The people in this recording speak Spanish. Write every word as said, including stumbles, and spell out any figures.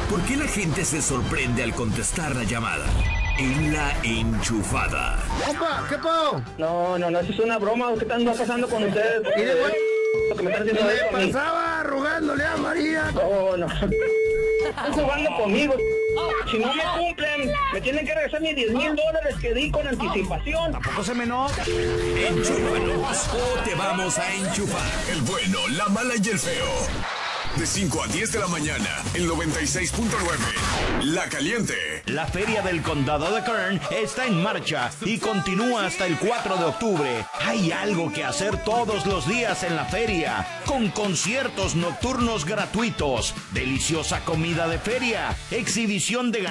¿Por qué la gente se sorprende al contestar la llamada? En La Enchufada. ¡Opa! ¿Qué pasó? No, no, no, eso es una broma. ¿Qué está pasando con ustedes? ¿Y de güey? Lo que me están haciendo ¿Qué es pasaba rogándole a María? No, no. Están jugando conmigo. Si no me cumplen, me tienen que regresar mis diez mil dólares que di con anticipación. Tampoco se me enoja. Enchúfanos o te vamos a enchufar. El bueno, la mala y el feo. De cinco a diez de la mañana, el noventa y seis punto nueve. La Caliente. La Feria del Condado de Kern está en marcha y continúa hasta el cuatro de octubre. Hay algo que hacer todos los días en la feria, con conciertos nocturnos gratuitos, deliciosa comida de feria, exhibición de